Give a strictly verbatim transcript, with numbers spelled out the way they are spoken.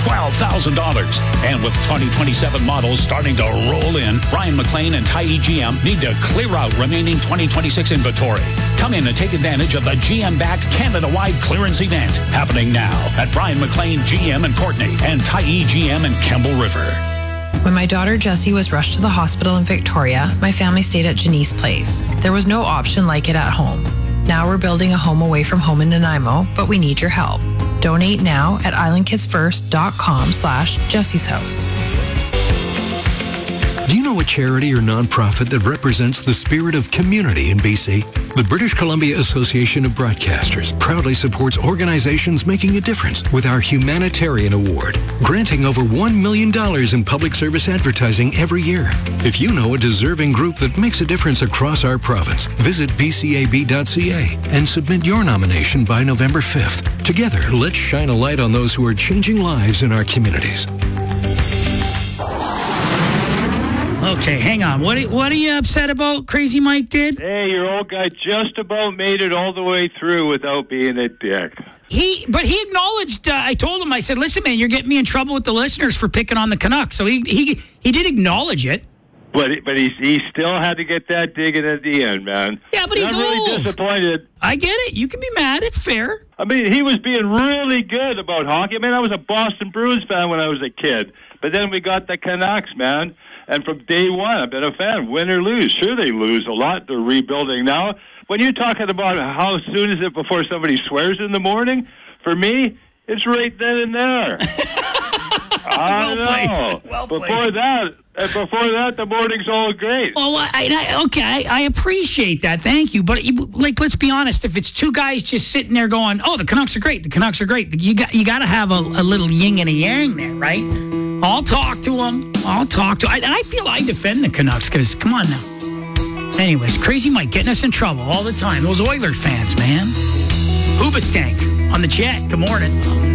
twelve thousand dollars. And with twenty twenty-seven models starting to roll in, Brian McLean and Tyee G M need to clear out remaining twenty twenty-six inventory. Come in and take advantage of the G M-backed Canada-wide clearance event happening now at Brian McLean G M in Courtney and Tyee G M in Campbell River. When my daughter Jessie was rushed to the hospital in Victoria, my family stayed at Janice Place. There was no option like it at home. Now we're building a home away from home in Nanaimo, but we need your help. Donate now at islandkidsfirst.com slash Jessie's House. Do you know a charity or nonprofit that represents the spirit of community in B C? The British Columbia Association of Broadcasters proudly supports organizations making a difference with our Humanitarian Award, granting over one million dollars in public service advertising every year. If you know a deserving group that makes a difference across our province, visit b c a b dot c a and submit your nomination by November fifth. Together, let's shine a light on those who are changing lives in our communities. Okay, hang on. What are, what are you upset about, Crazy Mike did? Hey, your old guy just about made it all the way through without being a dick. He, but he acknowledged, uh, I told him, I said, listen, man, you're getting me in trouble with the listeners for picking on the Canucks. So he he, he did acknowledge it. But but he, he still had to get that dig in at the end, man. Yeah, but he's I'm really old. disappointed. I get it. You can be mad. It's fair. I mean, he was being really good about hockey. I mean, I was a Boston Bruins fan when I was a kid. But then we got the Canucks, man. And from day one, I've been a fan. Win or lose. Sure, they lose a lot. They're rebuilding now. When you're talking about how soon is it before somebody swears in the morning, for me, it's right then and there. I well played. know. Well before played. that, and before that, the morning's all great. Well, I, I, okay, I, I appreciate that. Thank you. But, like, let's be honest. If it's two guys just sitting there going, oh, the Canucks are great, the Canucks are great, you got you got to have a, a little yin and a yang there, right? I'll talk to them. I'll talk to I, I feel I defend the Canucks because, come on now. Anyways, Crazy Mike getting us in trouble all the time. Those Oilers fans, man. Hoobastank on the chat. Good morning.